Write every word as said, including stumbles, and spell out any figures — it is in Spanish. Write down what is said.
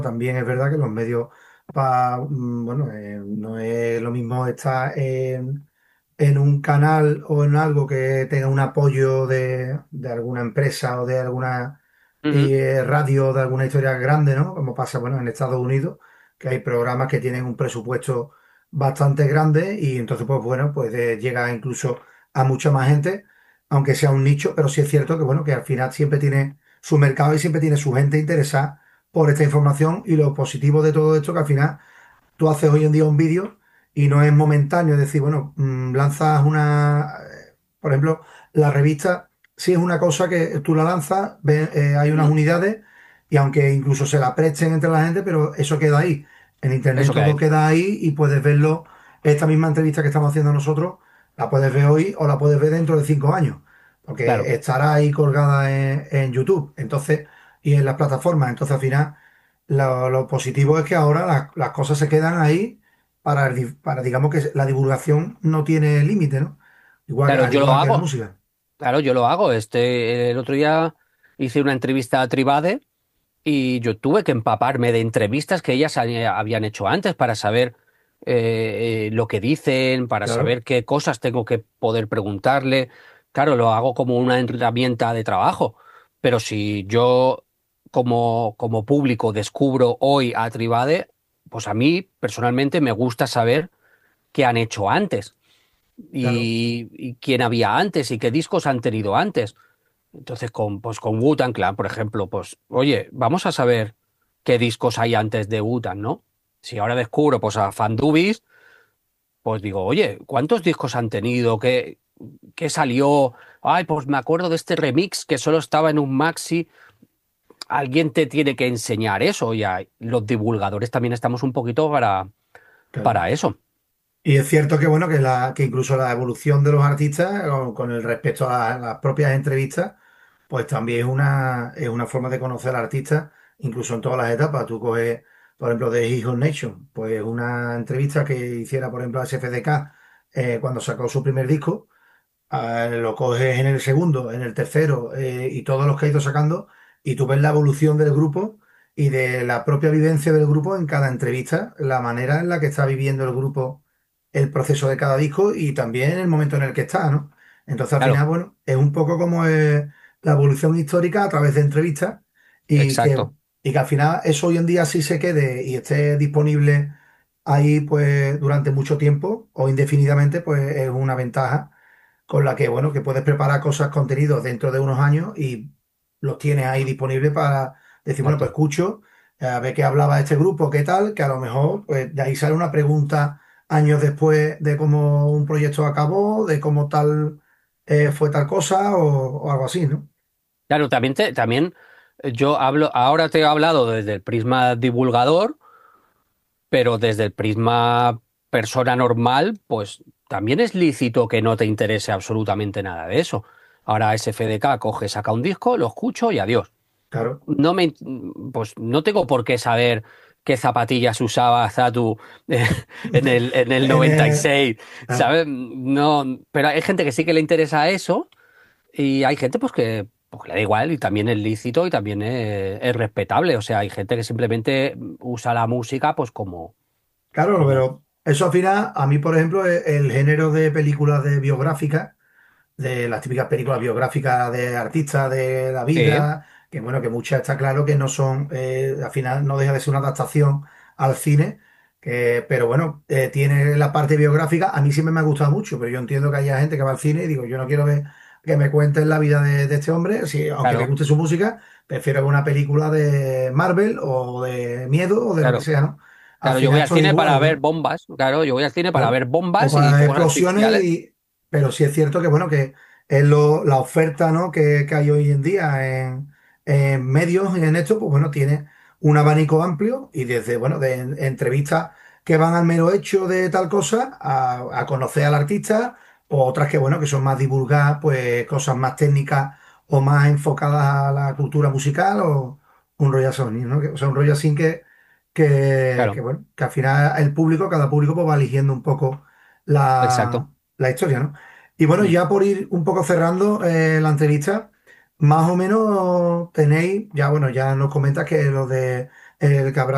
También es verdad que los medios, pa- mm, bueno, eh, no es lo mismo estar en, en un canal o en algo que tenga un apoyo de, de alguna empresa o de alguna Ujú. eh, radio, de alguna historia grande, ¿no? Como pasa, bueno, en Estados Unidos, que hay programas que tienen un presupuesto bastante grande y entonces, pues bueno, pues eh, llega incluso a mucha más gente, aunque sea un nicho, pero sí es cierto que, bueno, que al final siempre tiene su mercado y siempre tiene su gente interesada por esta información y lo positivo de todo esto que al final tú haces hoy en día un vídeo y no es momentáneo, es decir, bueno, mm, lanzas una, eh, por ejemplo, la revista, sí es una cosa que tú la lanzas, ve- eh, hay unas Ujú. unidades y aunque incluso se la presten entre la gente, pero eso queda ahí. En internet Eso que hay. todo queda ahí y puedes verlo, esta misma entrevista que estamos haciendo nosotros, la puedes ver hoy o la puedes ver dentro de cinco años, Claro. porque estará ahí colgada en, en YouTube, entonces, y en las plataformas, entonces al final lo, lo positivo es que ahora las, las cosas se quedan ahí para, el di- para, digamos que la divulgación no tiene límite, ¿no? Igual, que- Claro, al yo lo igual que la hago. música. Claro, yo lo hago. Este, el otro día hice una entrevista a Tribade y yo tuve que empaparme de entrevistas que ellas ha- habían hecho antes para saber eh, eh, lo que dicen, para Claro, saber qué cosas tengo que poder preguntarle. Claro, lo hago como una herramienta de trabajo. Pero si yo como, como público descubro hoy a Tribade, pues a mí personalmente me gusta saber qué han hecho antes claro. y, y quién había antes y qué discos han tenido antes. Entonces, con, pues con Wu-Tang Clan, por ejemplo, pues, oye, vamos a saber qué discos hay antes de Wu-Tang, ¿no? Si ahora descubro, pues, a Fandubis, pues digo, oye, ¿cuántos discos han tenido? ¿Qué, qué salió? Ay, pues me acuerdo de este remix que solo estaba en un maxi. Alguien te tiene que enseñar eso, ya. Los divulgadores también estamos un poquito para, Claro. para eso. Y es cierto que bueno, que, la, que incluso la evolución de los artistas, con, con el respecto a la- las propias entrevistas, pues también es una, es una forma de conocer al artista, incluso en todas las etapas. Tú coges, por ejemplo, de His Own Nation, pues una entrevista que hiciera, por ejemplo, a S F D K eh, cuando sacó su primer disco. Ah, lo coges en el segundo, en el tercero eh, y todos los que ha ido sacando y tú ves la evolución del grupo y de la propia vivencia del grupo en cada entrevista, la manera en la que está viviendo el grupo el proceso de cada disco y también el momento en el que está, ¿no? Entonces al final, Claro, bueno, es un poco como eh, la evolución histórica a través de entrevistas y que, exacto. y que al final eso hoy en día sí se quede y esté disponible ahí pues durante mucho tiempo o indefinidamente, pues es una ventaja con la que, bueno, que puedes preparar cosas, contenidos dentro de unos años y los tienes ahí disponibles para decir, bueno, pues Exacto. escucho, eh, a ver qué hablaba este grupo, qué tal, que a lo mejor, pues de ahí sale una pregunta años después de cómo un proyecto acabó, de cómo tal eh, fue tal cosa o, o algo así, ¿no? Claro, también, te- también eh, yo hablo, ahora te he hablado desde el prisma divulgador, pero desde el prisma persona normal, pues también es lícito que no te interese absolutamente nada de eso. Ahora S F D K coge, saca un disco, lo escucho y adiós. Claro. No me, pues no tengo por qué saber qué zapatillas usaba Zatu eh, en el, en el En, noventa y eh, seis, ah, ¿sabes? No, pero hay gente que sí que le interesa eso y hay gente pues que, pues, que le da igual y también es lícito y también es, es respetable. O sea, hay gente que simplemente usa la música pues como, claro, como... pero eso al final, a mí, por ejemplo, el, el género de películas de biográficas de las típicas películas biográficas de artistas de la Sí, vida, que bueno, que muchas está claro que no son, eh, al final no deja de ser una adaptación al cine, que, pero bueno, eh, tiene la parte biográfica, a mí siempre me ha gustado mucho, pero yo entiendo que haya gente que va al cine y digo, yo no quiero ver que me cuenten la vida de, de este hombre, si, aunque me claro, guste su música, prefiero ver una película de Marvel o de miedo o de lo que claro. sea, ¿no? Al Claro, yo final voy al esto es cine para igual, ver ¿no? bombas, claro, yo voy al cine para Claro. ver O bombas y para fuegos explosiones, artificiales. y, pero sí es cierto que bueno, que es lo, la oferta, ¿no? que, que hay hoy en día en, en medios y en esto, pues bueno, tiene un abanico amplio y desde, bueno, de en- entrevistas que van al mero hecho de tal cosa a, a conocer al artista, o otras que, bueno, que son más divulgadas, pues cosas más técnicas o más enfocadas a la cultura musical o un rollo así, ¿no? Que- O sea, un rollo así que que, que, Claro, bueno, que al final el público, cada público pues va eligiendo un poco la, exacto. la historia, ¿no? Y bueno, Mm. ya por ir un poco cerrando eh, la entrevista, más o menos tenéis, ya bueno, ya nos comentas que lo de el que habrá